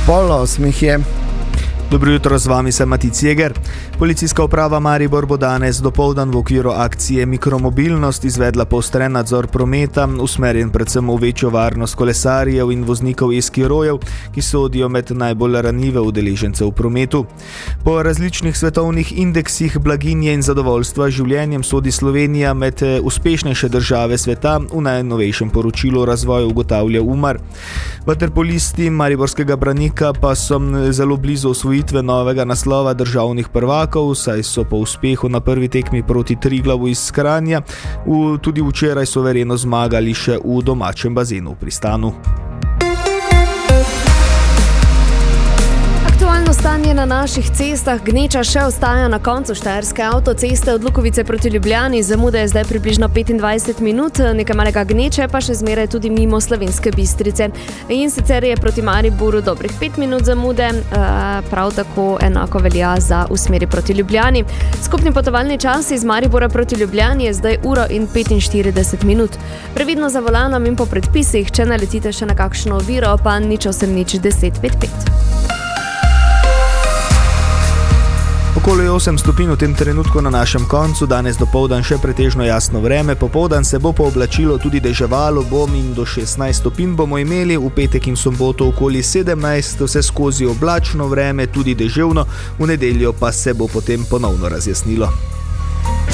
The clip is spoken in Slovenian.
7:30 je. Dobro jutro, z vami sem Matic Jeger. Policijska uprava Maribor bo danes dopoldan v okviru akcije Mikromobilnost izvedla poostren nadzor prometa, usmerjen predvsem v večjo varnost kolesarjev in voznikov e-skirojev, ki sodijo med najbolj ranljive udeležence v prometu. Po različnih svetovnih indeksih blaginje in zadovoljstva življenjem sodi Slovenija med uspešnejše države sveta, v najnovejšem poročilu o razvoju ugotavlja Umar. Vaterpolisti mariborskega Branika pa so zelo blizu osvojitve novega naslova državnih prvakov, saj so po uspehu na prvi tekmi proti Triglavu iz Kranja tudi včeraj suvereno zmagali še v domačem bazenu v Pristanu. Aktualno stanje na naših cestah, gneča še ostaja na koncu štajerske avtoceste od Lukovice proti Ljubljani, zamuda je zdaj približno 25 minut, nekaj malega gneče pa še zmeraj tudi mimo Slovenske Bistrice. In sicer je proti Mariboru dobrih 5 minut zamude, prav tako enako velja za v smeri proti Ljubljani. Skupni potovalni čas iz Maribora proti Ljubljani je zdaj 1:45 minut. Previdno za volanom in po predpisih, če naletite še na kakšno oviro, pa 0800 1055. Okoli 8 stopinj v tem trenutku na našem koncu, danes dopoldan še pretežno jasno vreme, popoldan se bo pooblačilo tudi deževalo, in do 16 stopinj bomo imeli, v petek in soboto okoli 17, vse skozi oblačno vreme, tudi deževno, v nedeljo pa se bo potem ponovno razjasnilo.